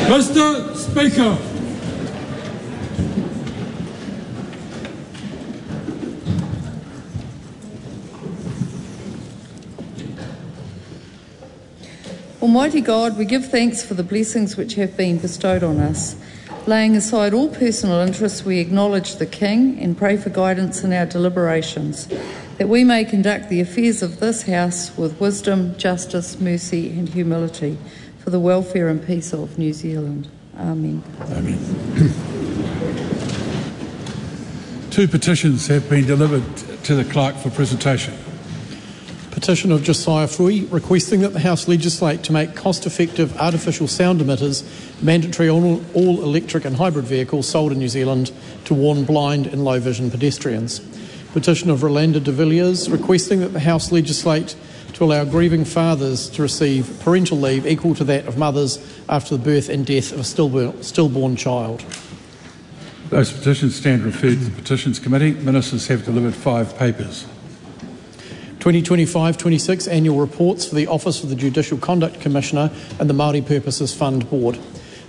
Mr. Speaker. Almighty God, we give thanks for the blessings which have been bestowed on us. Laying aside all personal interests, we acknowledge the King and pray for guidance in our deliberations, that we may conduct the affairs of this House with wisdom, justice, mercy and humility for the welfare and peace of New Zealand. Amen. Amen. 2 petitions have been delivered to the clerk for presentation. Petition of Josiah Fui requesting that the House legislate to make cost-effective artificial sound emitters mandatory on all electric and hybrid vehicles sold in New Zealand to warn blind and low vision pedestrians. Petition of Rolanda de Villiers requesting that the House legislate to allow grieving fathers to receive parental leave equal to that of mothers after the birth and death of a stillborn child. Those petitions stand referred to the Petitions Committee. Ministers have delivered 5 papers. 2025-26 annual reports for the Office of the Judicial Conduct Commissioner and the Māori Purposes Fund Board.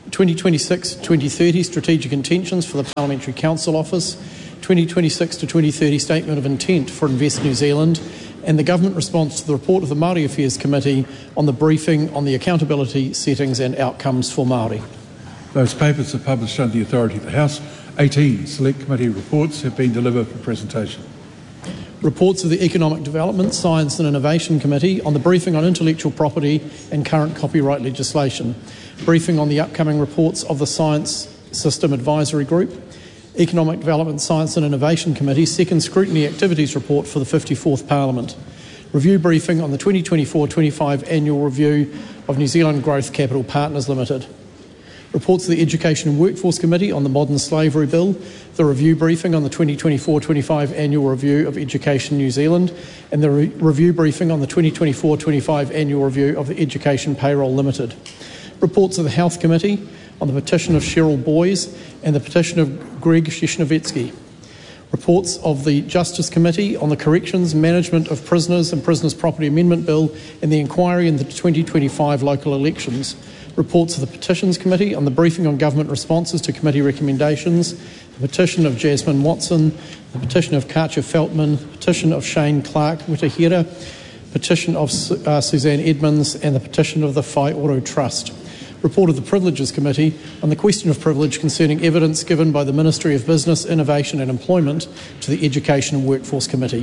2026-2030 strategic intentions for the Parliamentary Council Office. 2026-2030 statement of intent for Invest New Zealand, and the government response to the report of the Māori Affairs Committee on the briefing on the accountability, settings and outcomes for Māori. Those papers are published under the authority of the House. 18 Select Committee reports have been delivered for presentation. Reports of the Economic Development, Science and Innovation Committee on the briefing on intellectual property and current copyright legislation. Briefing on the upcoming reports of the Science System Advisory Group. Economic Development, Science and Innovation Committee Second Scrutiny Activities Report for the 54th Parliament. Review briefing on the 2024-25 Annual Review of New Zealand Growth Capital Partners Limited. Reports of the Education and Workforce Committee on the Modern Slavery Bill, the review briefing on the 2024-25 Annual Review of Education New Zealand, and the review briefing on the 2024-25 Annual Review of the Education Payroll Limited. Reports of the Health Committee on the petition of Cheryl Boys and the petition of Greg Shishnovetsky. Reports of the Justice Committee on the Corrections, Management of Prisoners and Prisoners' Property Amendment Bill and the inquiry into the 2025 local elections. Reports of the Petitions Committee on the briefing on government responses to committee recommendations, the petition of Jasmine Watson, the petition of Katja Feltman, the petition of Shane Clark Witahira, petition of Suzanne Edmonds and the petition of the Whai Oro Trust. Report of the Privileges Committee on the question of privilege concerning evidence given by the Ministry of Business, Innovation and Employment to the Education and Workforce Committee.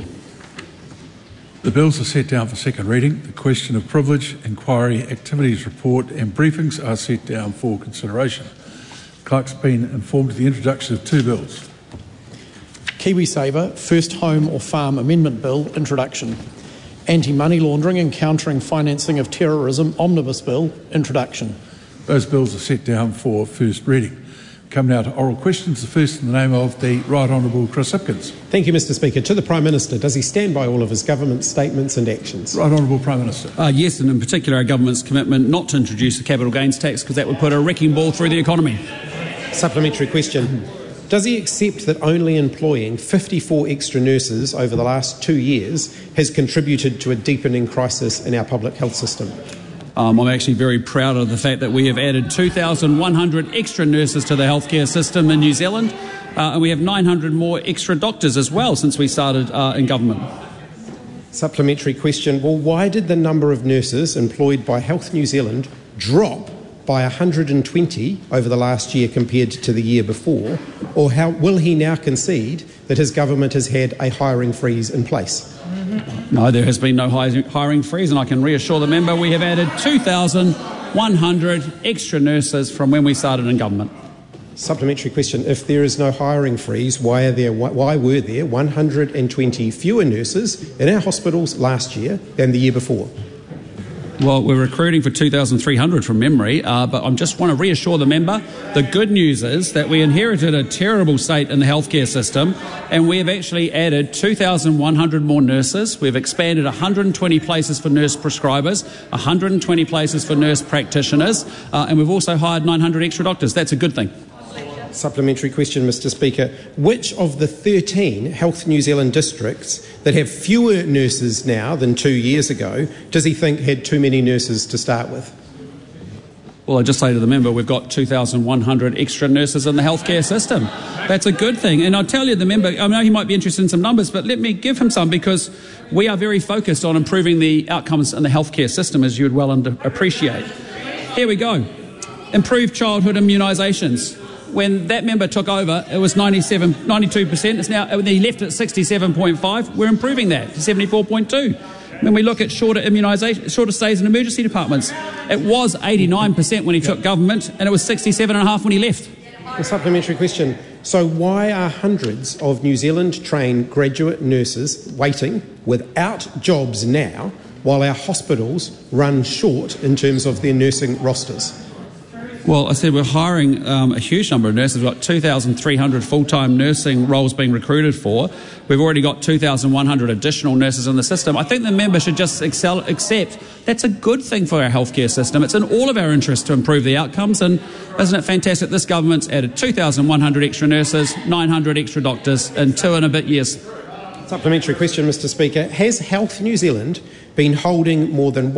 The bills are set down for second reading. The question of privilege, inquiry, activities report and briefings are set down for consideration. The clerk's been informed of the introduction of 2 bills. KiwiSaver First Home or Farm Amendment Bill introduction. Anti-Money Laundering and Countering Financing of Terrorism Omnibus Bill introduction. Those bills are set down for first reading. Come now to oral questions. The first in the name of the Right Honourable Chris Hipkins. Thank you, Mr Speaker. To the Prime Minister, does he stand by all of his government statements and actions? Right Honourable Prime Minister. Yes, and in particular our government's commitment not to introduce the capital gains tax because that would put a wrecking ball through the economy. Supplementary question. Does he accept that only employing 54 extra nurses over the last 2 years has contributed to a deepening crisis in our public health system? I'm actually very proud of the fact that we have added 2,100 extra nurses to the healthcare system in New Zealand, and we have 900 more extra doctors as well since we started in government. Supplementary question. Well, why did the number of nurses employed by Health New Zealand drop by 120 over the last year compared to the year before? Or how will he now concede that his government has had a hiring freeze in place? No, there has been no hiring freeze, and I can reassure the member we have added 2,100 extra nurses from when we started in government. Supplementary question. If there is no hiring freeze, why were there 120 fewer nurses in our hospitals last year than the year before? Well, we're recruiting for 2,300 from memory, but I just want to reassure the member, the good news is that we inherited a terrible state in the healthcare system, and we have actually added 2,100 more nurses. We've expanded 120 places for nurse prescribers, 120 places for nurse practitioners, and we've also hired 900 extra doctors. That's a good thing. Supplementary question, Mr Speaker. Which of the 13 Health New Zealand districts that have fewer nurses now than 2 years ago does he think had too many nurses to start with? Well, I just say to the member, we've got 2,100 extra nurses in the healthcare system. That's a good thing. And I'll tell you, the member, I know he might be interested in some numbers, but let me give him some, because we are very focused on improving the outcomes in the healthcare system, as you would well appreciate. Here we go. Improved childhood immunisations. When that member took over, it was 92%. It's now, he left it at 67.5. We're improving that to 74.2. When we look at shorter stays in emergency departments, it was 89% when he took government, and it was 67.5% when he left. A supplementary question. So why are hundreds of New Zealand-trained graduate nurses waiting without jobs now, while our hospitals run short in terms of their nursing rosters? Well, I said we're hiring a huge number of nurses. We've got 2,300 full-time nursing roles being recruited for. We've already got 2,100 additional nurses in the system. I think the member should just accept that's a good thing for our healthcare system. It's in all of our interest to improve the outcomes, and isn't it fantastic this government's added 2,100 extra nurses, 900 extra doctors in 2 and a bit years. Supplementary question, Mr Speaker. Has Health New Zealand been holding more than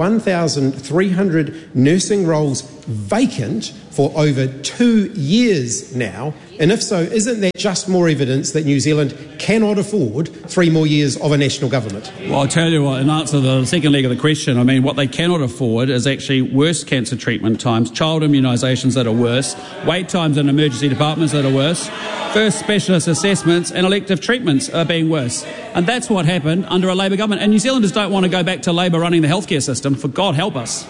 1,300 nursing roles vacant for over 2 years now? And if so, isn't that just more evidence that New Zealand cannot afford 3 more years of a national government? Well, I'll tell you what, in answer to the second leg of the question, I mean, what they cannot afford is actually worse cancer treatment times, child immunisations that are worse, wait times in emergency departments that are worse, first specialist assessments and elective treatments are being worse. And that's what happened under a Labour government. And New Zealanders don't want to go back to Labour running the healthcare system. For God help us.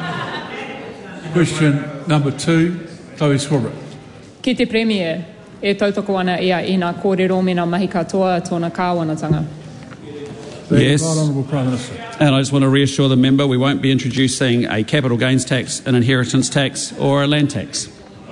Question number 2, Chloe Swarbrick. Ki te Premier, e tautoko ana ia I ngā kōrero me ngā mahi katoa tōna kāwanatanga. Yes. Right Honourable Prime Minister. And I just want to reassure the member we won't be introducing a capital gains tax, an inheritance tax or a land tax.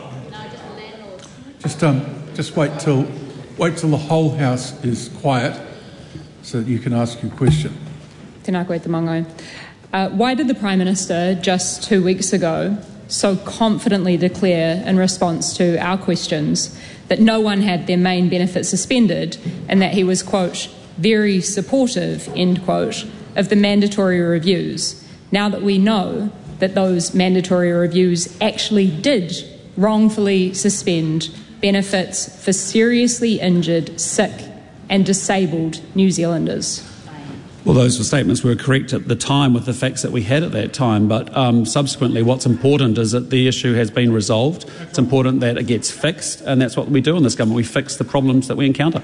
Just wait till the whole House is quiet so that you can ask your question. Tēnā koe te mangai. Why did the Prime Minister just 2 weeks ago so confidently declare in response to our questions that no one had their main benefit suspended and that he was, quote, very supportive, end quote, of the mandatory reviews, now that we know that those mandatory reviews actually did wrongfully suspend benefits for seriously injured, sick and disabled New Zealanders? Well, those statements were correct at the time with the facts that we had at that time, but subsequently what's important is that the issue has been resolved. It's important that it gets fixed, and that's what we do in this government. We fix the problems that we encounter.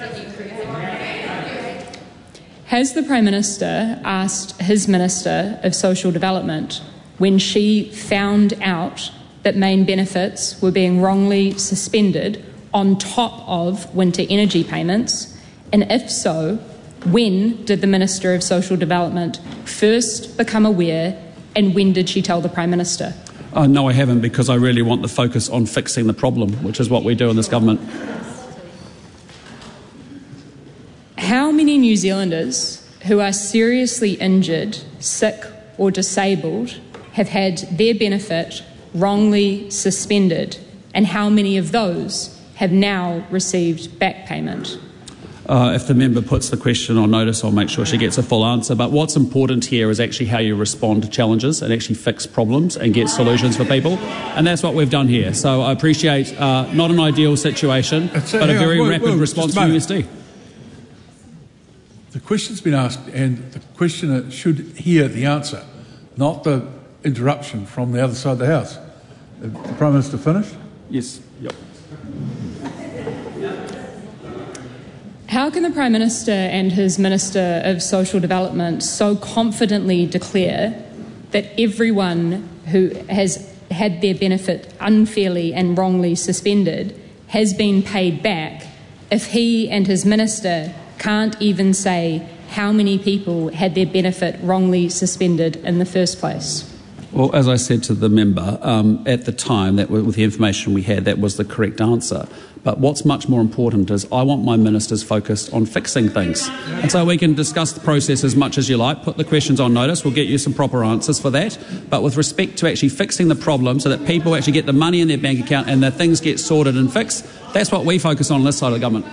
Has the Prime Minister asked his Minister of Social Development when she found out that main benefits were being wrongly suspended on top of winter energy payments? And if so, when did the Minister of Social Development first become aware, and when did she tell the Prime Minister? No, I haven't, because I really want the focus on fixing the problem, which is what we do in this government. How many New Zealanders who are seriously injured, sick or disabled have had their benefit wrongly suspended, and how many of those have now received back payment? If the member puts the question on notice, I'll make sure she gets a full answer. But what's important here is actually how you respond to challenges and actually fix problems and get solutions for people. And that's what we've done here. So I appreciate not an ideal situation, but a very rapid response from USD. The question's been asked, and the questioner should hear the answer, not the interruption from the other side of the House. The Prime Minister finished? Yes. Yep. How can the Prime Minister and his Minister of Social Development so confidently declare that everyone who has had their benefit unfairly and wrongly suspended has been paid back if he and his Minister can't even say how many people had their benefit wrongly suspended in the first place? Well, as I said to the member, at the time, that with the information we had, that was the correct answer. But what's much more important is I want my ministers focused on fixing things. And so we can discuss the process as much as you like, put the questions on notice, we'll get you some proper answers for that. But with respect to actually fixing the problem so that people actually get the money in their bank account and that things get sorted and fixed, that's what we focus on this side of the government.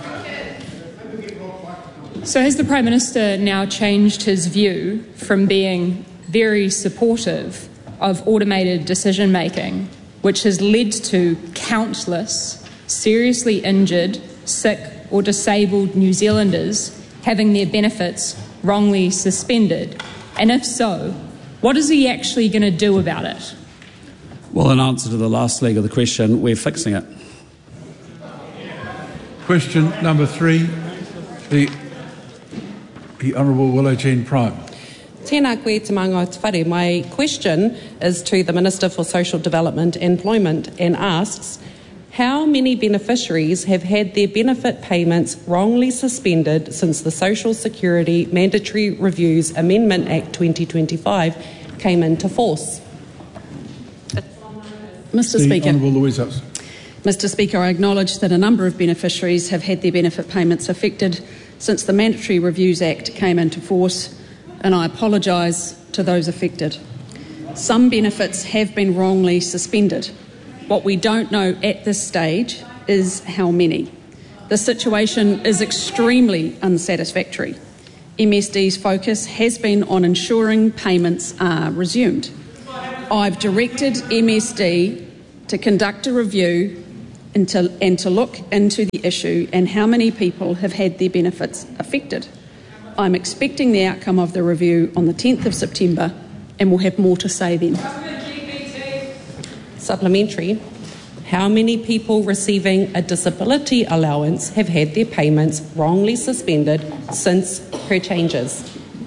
So has the Prime Minister now changed his view from being very supportive of automated decision making, which has led to countless seriously injured, sick or disabled New Zealanders having their benefits wrongly suspended? And if so, what is he actually going to do about it? Well, in answer to the last leg of the question, we're fixing it. Question number 3, the Honourable Willow-Jean Prime. Tēnā koe te manga o te whare. My question is to the Minister for Social Development and Employment and asks, how many beneficiaries have had their benefit payments wrongly suspended since the Social Security Mandatory Reviews Amendment Act 2025 came into force? Mr. The Speaker. Honourable Louise Upson. Mr. Speaker, I acknowledge that a number of beneficiaries have had their benefit payments affected since the Mandatory Reviews Act came into force, and I apologise to those affected. Some benefits have been wrongly suspended. What we don't know at this stage is how many. The situation is extremely unsatisfactory. MSD's focus has been on ensuring payments are resumed. I've directed MSD to conduct a review and to look into the issue and how many people have had their benefits affected. I'm expecting the outcome of the review on the 10th of September and will have more to say then. Supplementary. How many people receiving a disability allowance have had their payments wrongly suspended since her changes?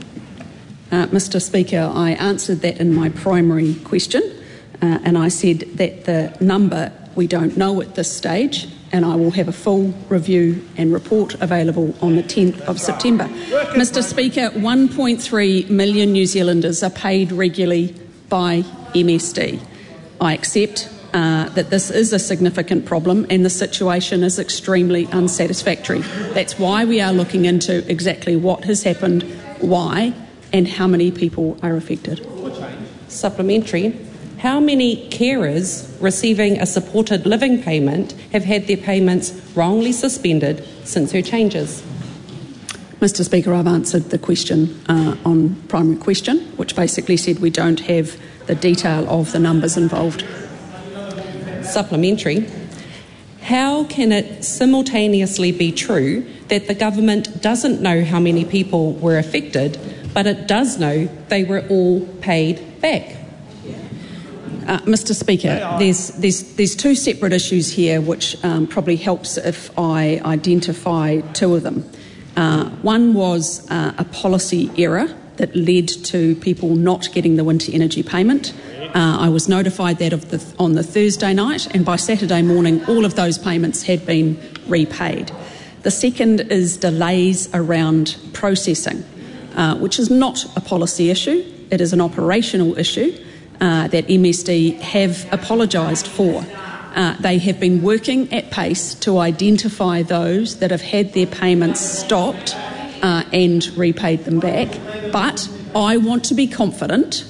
Mr. Speaker, I answered that in my primary question, and I said that the number we don't know at this stage, and I will have a full review and report available on the 10th of September. Mr. Speaker, 1.3 million New Zealanders are paid regularly by MSD. I accept that this is a significant problem and the situation is extremely unsatisfactory. That's why we are looking into exactly what has happened, why, and how many people are affected. Supplementary. How many carers receiving a supported living payment have had their payments wrongly suspended since her changes? Mr. Speaker, I've answered the question on primary question, which basically said we don't have the detail of the numbers involved. Supplementary. How can it simultaneously be true that the government doesn't know how many people were affected, but it does know they were all paid back? Mr. Speaker, there's two separate issues here which probably helps if I identify two of them. One was a policy error that led to people not getting the winter energy payment. I was notified that on the Thursday night, and by Saturday morning all of those payments had been repaid. The second is delays around processing, which is not a policy issue, it is an operational issue that MSD have apologised for. They have been working at pace to identify those that have had their payments stopped and repaid them back, but I want to be confident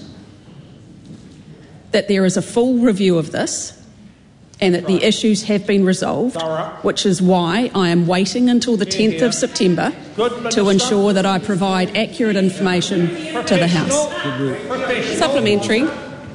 that there is a full review of this and that the issues have been resolved, which is why I am waiting until the 10th of September to ensure that I provide accurate information to the House. Supplementary.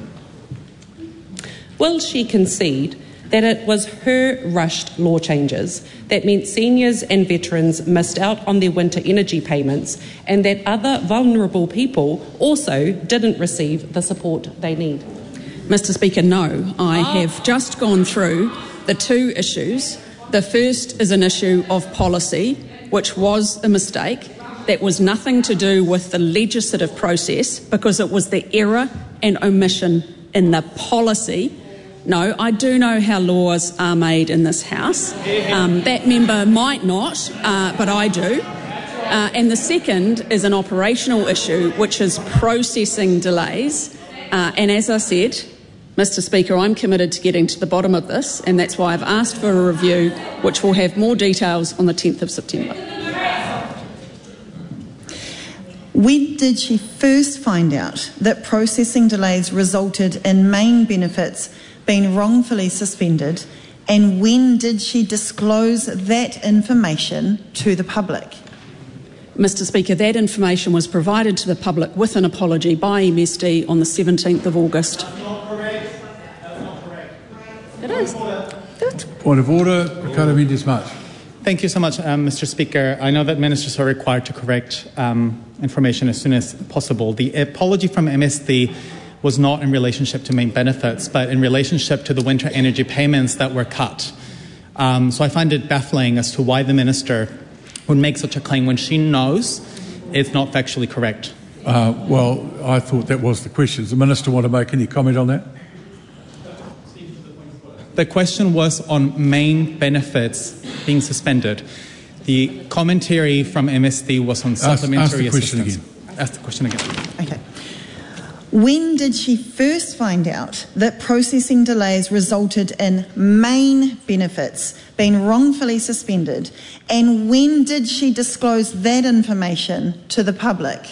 Will she concede that it was her rushed law changes that meant seniors and veterans missed out on their winter energy payments and that other vulnerable people also didn't receive the support they need? Mr. Speaker, no. I have just gone through the two issues. The first is an issue of policy, which was a mistake. That was nothing to do with the legislative process because it was the error and omission in the policy. No, I do know how laws are made in this House. That member might not, but I do. And the second is an operational issue, which is processing delays. And as I said, Mr. Speaker, I'm committed to getting to the bottom of this, and that's why I've asked for a review, which will have more details on the 10th of September. When did she first find out that processing delays resulted in main benefits being wrongfully suspended, and when did she disclose that information to the public? Mr Speaker, that information was provided to the public with an apology by MSD on the 17th of August. That's not correct. That's not correct. It is. Point of order, Ricardo Mendes-March. Thank you so much, Mr Speaker. I know that ministers are required to correct information as soon as possible. The apology from MSD was not in relationship to main benefits, but in relationship to the winter energy payments that were cut. So I find it baffling as to why the minister would make such a claim when she knows it's not factually correct. Well, I thought that was the question. Does the minister want to make any comment on that? The question was on main benefits being suspended. The commentary from MSD was on supplementary assistance. Ask the question again. Okay. When did she first find out that processing delays resulted in main benefits being wrongfully suspended, and when did she disclose that information to the public?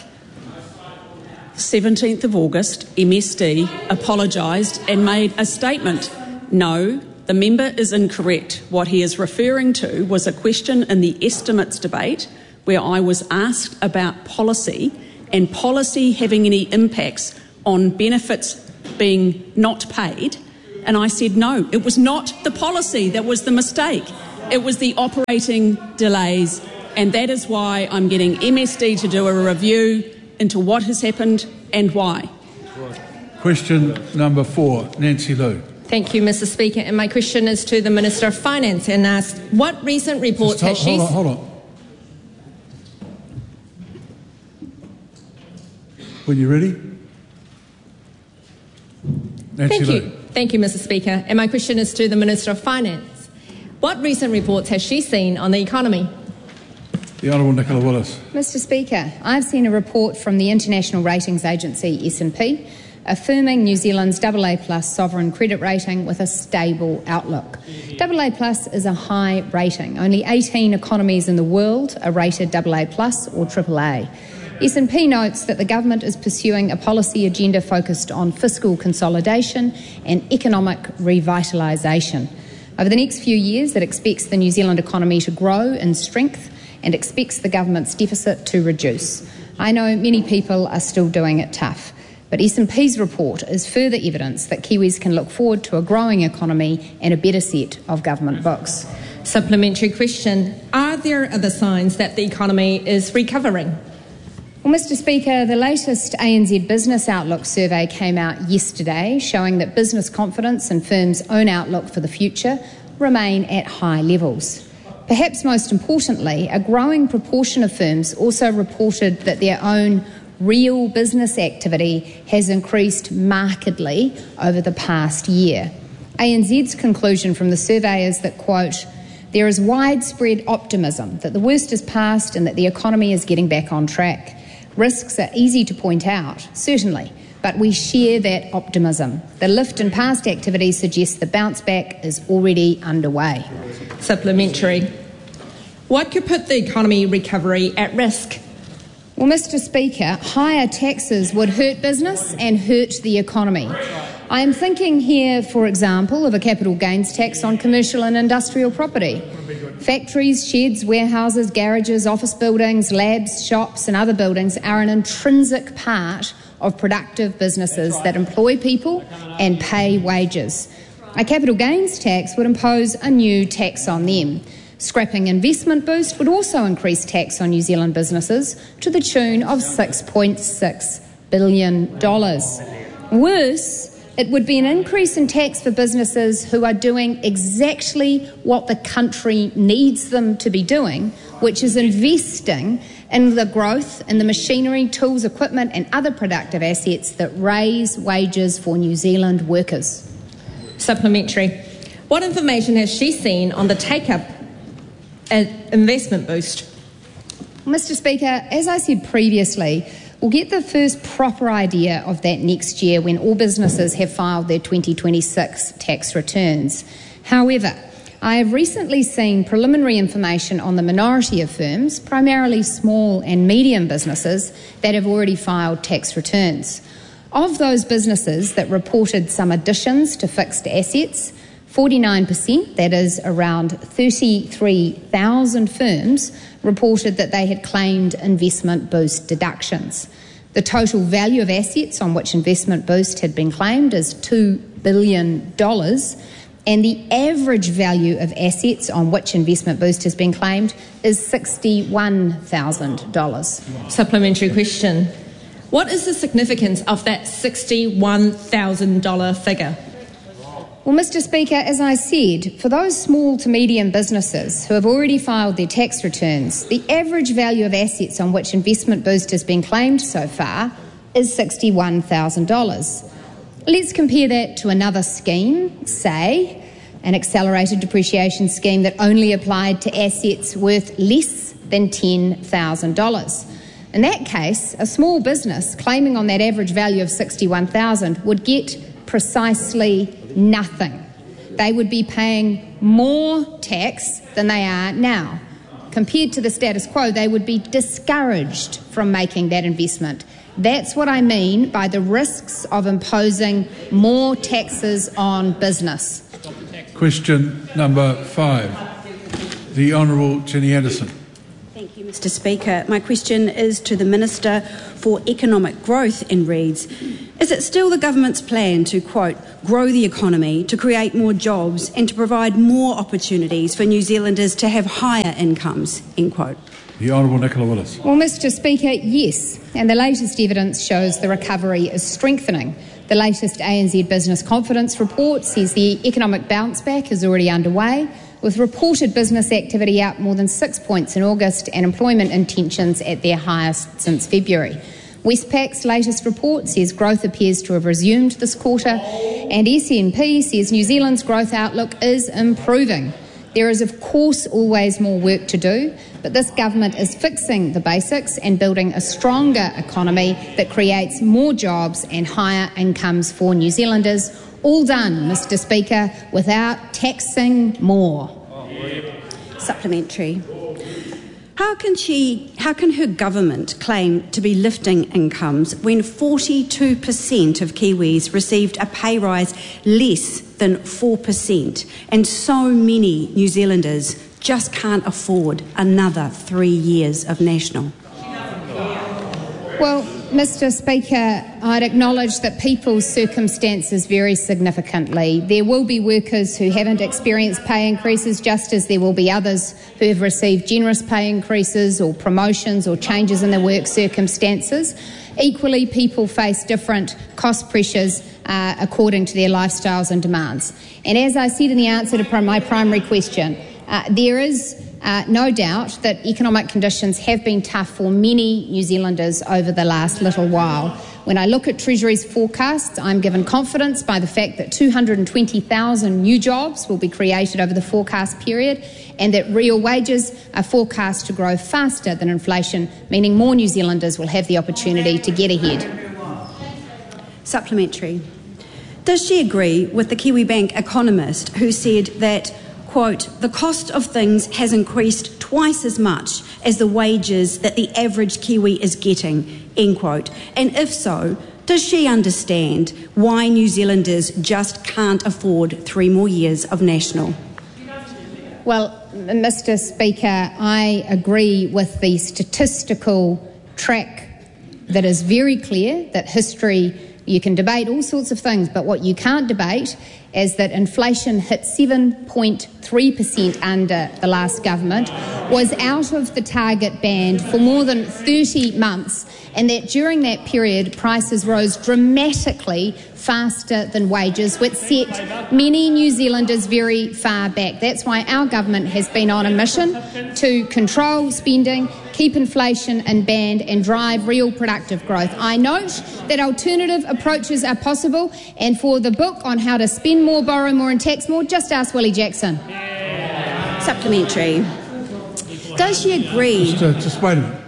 17th of August, MSD apologised and made a statement. No, the member is incorrect. What he is referring to was a question in the estimates debate where I was asked about policy and policy having any impacts on benefits being not paid, and I said no, it was not the policy that was the mistake, it was the operating delays, and that is why I'm getting MSD to do a review into what has happened and why. Question number 4, Nancy Liu. Thank you, Mr Speaker, and my question is to the Minister of Finance and asks, what recent reports has she... Hold on. When you're ready. Thank you. Thank you, Mr Speaker. And my question is to the Minister of Finance. What recent reports has she seen on the economy? The Honourable Nicola Willis. Mr Speaker, I've seen a report from the international ratings agency S&P affirming New Zealand's AA+ sovereign credit rating with a stable outlook. AA+ is a high rating. Only 18 economies in the world are rated AA+ or AAA. S&P notes that the government is pursuing a policy agenda focused on fiscal consolidation and economic revitalisation. Over the next few years, it expects the New Zealand economy to grow in strength and expects the government's deficit to reduce. I know many people are still doing it tough, but S&P's report is further evidence that Kiwis can look forward to a growing economy and a better set of government books. Supplementary question. Are there other signs that the economy is recovering? Well, Mr Speaker, the latest ANZ Business Outlook survey came out yesterday showing that business confidence and firms' own outlook for the future remain at high levels. Perhaps most importantly, a growing proportion of firms also reported that their own real business activity has increased markedly over the past year. ANZ's conclusion from the survey is that, quote, there is widespread optimism that the worst is past and that the economy is getting back on track. Risks are easy to point out, certainly, but we share that optimism. The lift in past activity suggests the bounce back is already underway. Supplementary. What could put the economy recovery at risk? Well, Mr Speaker, higher taxes would hurt business and hurt the economy. I am thinking here, for example, of a capital gains tax on commercial and industrial property. Factories, sheds, warehouses, garages, office buildings, labs, shops and other buildings are an intrinsic part of productive businesses that employ people and pay wages. A capital gains tax would impose a new tax on them. Scrapping investment boost would also increase tax on New Zealand businesses to the tune of $6.6 billion. Worse, it would be an increase in tax for businesses who are doing exactly what the country needs them to be doing, which is investing in the growth in the machinery, tools, equipment and other productive assets that raise wages for New Zealand workers. Supplementary. What information has she seen on the take-up investment boost? Mr Speaker, as I said previously, we'll get the first proper idea of that next year when all businesses have filed their 2026 tax returns. However, I have recently seen preliminary information on the minority of firms, primarily small and medium businesses, that have already filed tax returns. Of those businesses that reported some additions to fixed assets, 49%, that is around 33,000 firms, reported that they had claimed investment boost deductions. The total value of assets on which investment boost had been claimed is $2 billion, and the average value of assets on which investment boost has been claimed is $61,000. Supplementary question. What is the significance of that $61,000 figure? Well, Mr. Speaker, as I said, for those small to medium businesses who have already filed their tax returns, the average value of assets on which investment boost has been claimed so far is $61,000. Let's compare that to another scheme, say an accelerated depreciation scheme that only applied to assets worth less than $10,000. In that case, a small business claiming on that average value of $61,000 would get precisely nothing. They would be paying more tax than they are now. Compared to the status quo, they would be discouraged from making that investment. That's what I mean by the risks of imposing more taxes on business. Question number 5. The Honourable Jenny Anderson. Thank you, Mr. Speaker. My question is to the Minister for Economic Growth and reads, is it still the government's plan to, quote, grow the economy, to create more jobs and to provide more opportunities for New Zealanders to have higher incomes, end quote? The Honourable Nicola Willis. Well, Mr. Speaker, yes, and the latest evidence shows the recovery is strengthening. The latest ANZ Business Confidence report says the economic bounce back is already underway, with reported business activity up more than 6 points in August and employment intentions at their highest since February. Westpac's latest report says growth appears to have resumed this quarter, and SNP says New Zealand's growth outlook is improving. There is, of course, always more work to do, but this government is fixing the basics and building a stronger economy that creates more jobs and higher incomes for New Zealanders. All done, Mr. Speaker, without taxing more. Supplementary. How can her government claim to be lifting incomes when 42% of Kiwis received a pay rise less than 4% and so many New Zealanders just can't afford another 3 years of national? Well, Mr. Speaker, I'd acknowledge that people's circumstances vary significantly. There will be workers who haven't experienced pay increases, just as there will be others who have received generous pay increases or promotions or changes in their work circumstances. Equally, people face different cost pressures according to their lifestyles and demands. And as I said in the answer to my primary question, there is no doubt that economic conditions have been tough for many New Zealanders over the last little while. When I look at Treasury's forecasts, I'm given confidence by the fact that 220,000 new jobs will be created over the forecast period and that real wages are forecast to grow faster than inflation, meaning more New Zealanders will have the opportunity to get ahead. Supplementary. Does she agree with the Kiwibank economist who said that, quote, the cost of things has increased twice as much as the wages that the average Kiwi is getting, end quote? And if so, does she understand why New Zealanders just can't afford 3 more years of national? Well, Mr. Speaker, I agree with the statistical track that is very clear that history, you can debate all sorts of things, but what you can't debate is that inflation hit 7.3% under the last government, was out of the target band for more than 30 months, and that during that period prices rose dramatically faster than wages, which set many New Zealanders very far back. That's why our government has been on a mission to control spending, keep inflation in band and drive real productive growth. I note that alternative approaches are possible, and for the book on how to spend more, borrow more and tax more, just ask Willie Jackson. Supplementary. Does she agree? Just wait a minute.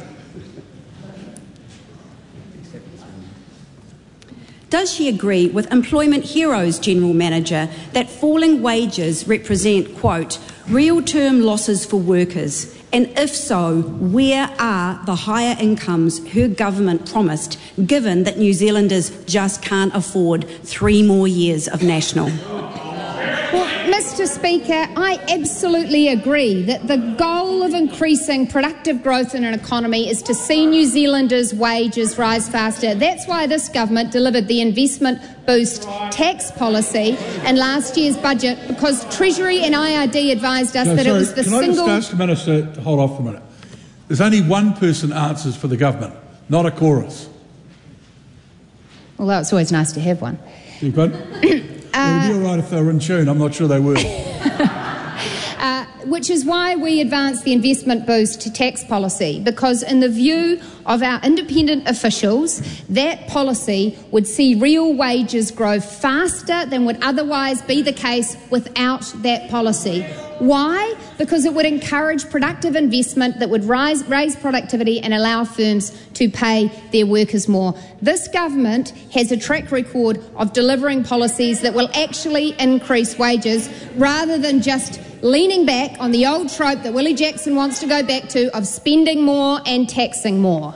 Does she agree with Employment Heroes General Manager that falling wages represent, quote, real-term losses for workers? And if so, where are the higher incomes her government promised, given that New Zealanders just can't afford 3 more years of national? Well, Mr. Speaker, I absolutely agree that the goal of increasing productive growth in an economy is to see New Zealanders' wages rise faster. That's why this government delivered the investment boost tax policy in last year's budget, because Treasury and IRD advised us that it was the single... Can I just ask the Minister to hold off for a minute? There's only one person answers for the government, not a chorus. Although it's always nice to have one. You good? It would be all right if they were in tune. I'm not sure they were. Which is why we advanced the investment boost tax policy, because in the view of our independent officials, that policy would see real wages grow faster than would otherwise be the case without that policy. Why? Because it would encourage productive investment that would raise productivity and allow firms to pay their workers more. This government has a track record of delivering policies that will actually increase wages, rather than just leaning back on the old trope that Willie Jackson wants to go back to of spending more and taxing more.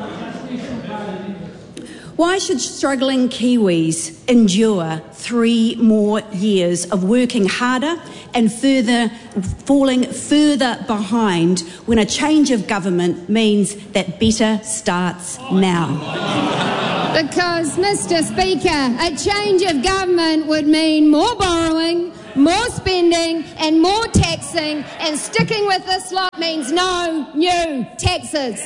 Why should struggling Kiwis endure 3 more years of working harder and falling further behind when a change of government means that better starts now? Because, Mr. Speaker, a change of government would mean more borrowing, more spending and more taxing, and sticking with this lot means no new taxes.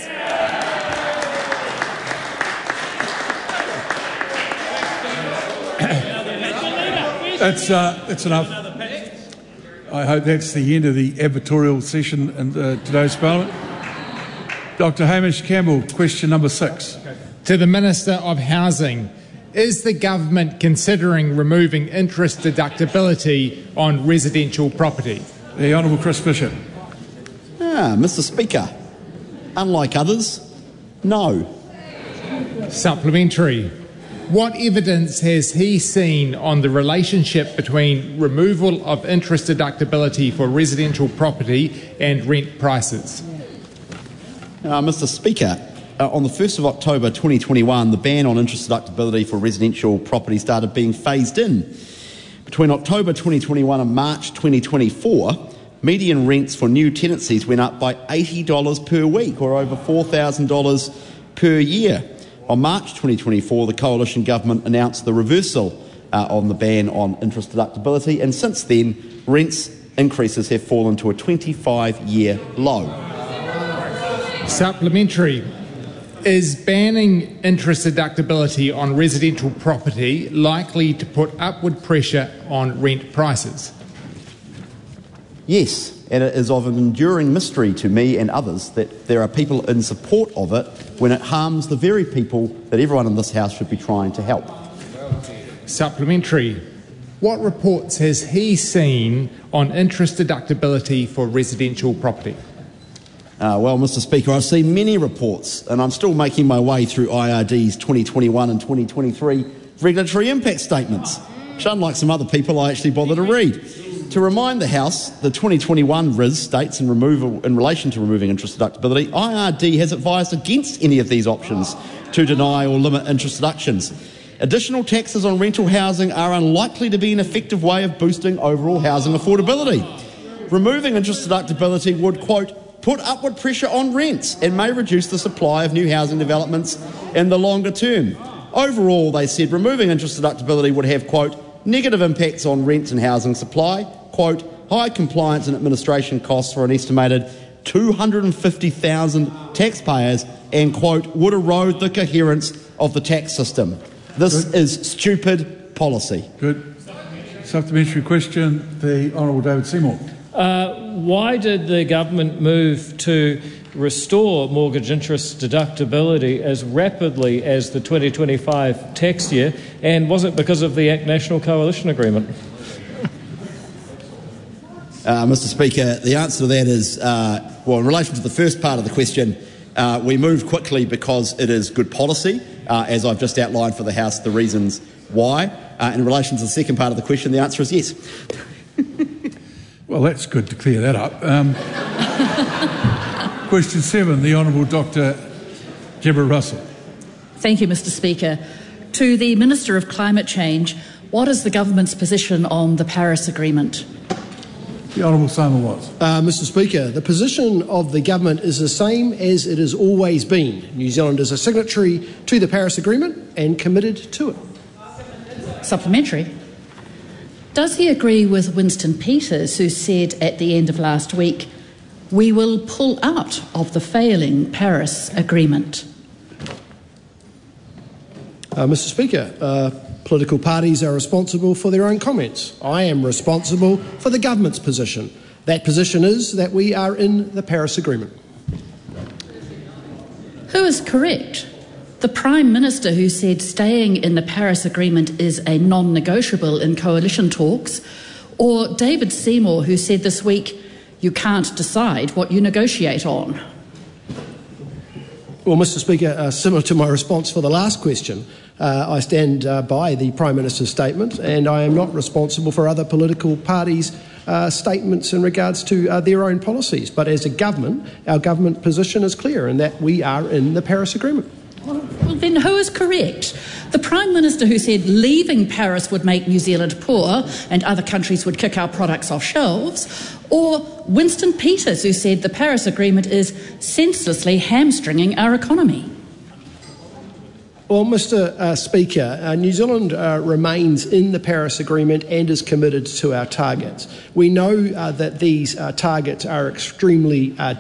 That's enough. I hope that's the end of the advertorial session in today's Parliament. Dr Hamish Campbell, question number 6. To the Minister of Housing, is the government considering removing interest deductibility on residential property? The Honourable Chris Bishop. Mr. Speaker, unlike others, no. Supplementary. What evidence has he seen on the relationship between removal of interest deductibility for residential property and rent prices? Mr. Speaker, on the 1st of October 2021, the ban on interest deductibility for residential property started being phased in. Between October 2021 and March 2024, median rents for new tenancies went up by $80 per week, or over $4,000 per year. On March 2024, the Coalition Government announced the reversal on the ban on interest deductibility, and since then, rents increases have fallen to a 25-year low. Supplementary. Is banning interest deductibility on residential property likely to put upward pressure on rent prices? Yes, and it is of an enduring mystery to me and others that there are people in support of it when it harms the very people that everyone in this House should be trying to help. Supplementary. What reports has he seen on interest deductibility for residential property? Well, Mr. Speaker, I've seen many reports, and I'm still making my way through IRD's 2021 and 2023 regulatory impact statements, which, unlike some other people, I actually bother to read. To remind the House, the 2021 RIS states in relation to removing interest deductibility, IRD has advised against any of these options to deny or limit interest deductions. Additional taxes on rental housing are unlikely to be an effective way of boosting overall housing affordability. Removing interest deductibility would, quote, put upward pressure on rents and may reduce the supply of new housing developments in the longer term. Overall, they said, removing interest deductibility would have, quote, negative impacts on rents and housing supply, quote, high compliance and administration costs for an estimated 250,000 taxpayers, and, quote, would erode the coherence of the tax system. This is stupid policy. Good. Supplementary question, the Honourable David Seymour. Why did the government move to restore mortgage interest deductibility as rapidly as the 2025 tax year, and was it because of the ACT National Coalition Agreement? Mr. Speaker, the answer to that is, well, in relation to the first part of the question, we moved quickly because it is good policy, as I've just outlined for the House the reasons why. In relation to the second part of the question, the answer is yes. Well, that's good to clear that up. Question 7, the Honourable Dr Deborah Russell. Thank you, Mr. Speaker. To the Minister of Climate Change, what is the government's position on the Paris Agreement? The Honourable Simon Watts. Mr Speaker, the position of the government is the same as it has always been. New Zealand is a signatory to the Paris Agreement and committed to it. Supplementary. Does he agree with Winston Peters, who said at the end of last week, "We will pull out of the failing Paris Agreement"? Mr Speaker, political parties are responsible for their own comments. I am responsible for the government's position. That position is that we are in the Paris Agreement. Who is correct? The Prime Minister who said staying in the Paris Agreement is a non-negotiable in coalition talks, or David Seymour who said this week, "You can't decide what you negotiate on"? Well, Mr Speaker, similar to my response for the last question, I stand by the Prime Minister's statement, and I am not responsible for other political parties' statements in regards to their own policies. But as a government, our government position is clear in that we are in the Paris Agreement. Well, then who is correct? The Prime Minister who said leaving Paris would make New Zealand poor and other countries would kick our products off shelves, or Winston Peters who said the Paris Agreement is senselessly hamstringing our economy? Well, Mr Speaker, New Zealand remains in the Paris Agreement and is committed to our targets. We know that these targets are extremely